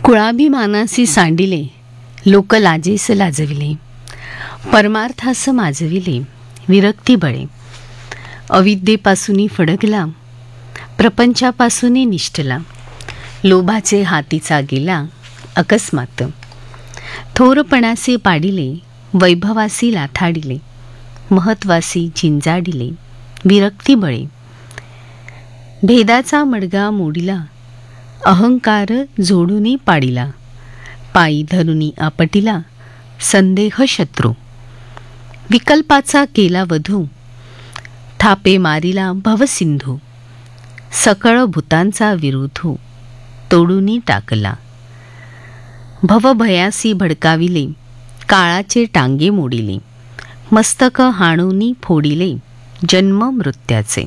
कुळाभिमानासी सांडिले, लोक लाजेस लाजविले. परमार्थास माजविले, विरक्ती बळे. अविद्येपासूनी फडकला, प्रपंचापासूनी निष्ठला. लोभाचे हातीचा गेला, अकस्मात. थोरपणासे पाडिले, वैभवासी लाथाडिले. महत्वासी चिंजाडिले, विरक्ती बळे. भेदाचा मडगा मोडिला, अहंकार जोडूनी पाडिला. पायी धरुनी आपटिला, संदेह शत्रू. विकल्पाचा केला वधू, थापे मारिला भवसिंधू. सकळ भूतांचा विरोधू, तोडूनी टाकला. भवभयासी भडकाविले, काळाचे टांगे मोडिले. मस्तक हाणूनी फोडिले, जन्म मृत्याचे.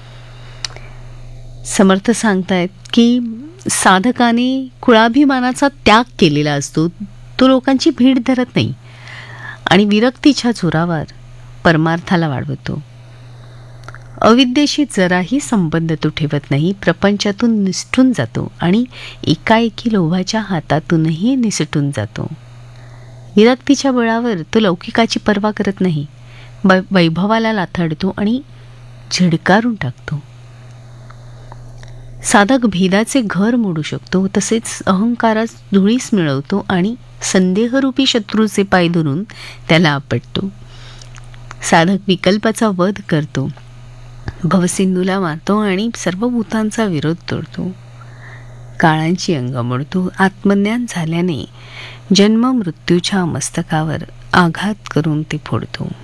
समर्थ सांगतायत की साधकाने कुळाभिमानाचा त्याग केलेला असतो, तो लोकांची भीड धरत नाही आणि विरक्तीच्या जोरावर परमार्थाला वाढवतो. अविद्येशी जराही संबंध तो ठेवत नाही, प्रपंचातून निसटून जातो आणि एकाएकी लोभाच्या हातातूनही निसटून जातो. विरक्तीच्या बळावर तो लौकिकाची पर्वा करत नाही, वैभवाला लाथाडतो आणि झिडकारून टाकतो. साधक भेदाचे घर मोडू शकतो, तसेच अहंकारास धुळीस मिळवतो आणि संदेहरूपी शत्रूचे पाय धरून त्याला आपटतो. साधक विकल्पाचा वध करतो, भवसिंधूला मारतो आणि सर्व भूतांचा विरोध तोडतो. काळांची अंग मोडतो. आत्मज्ञान झाल्याने जन्म मृत्यूच्या मस्तकावर आघात करून ते फोडतो.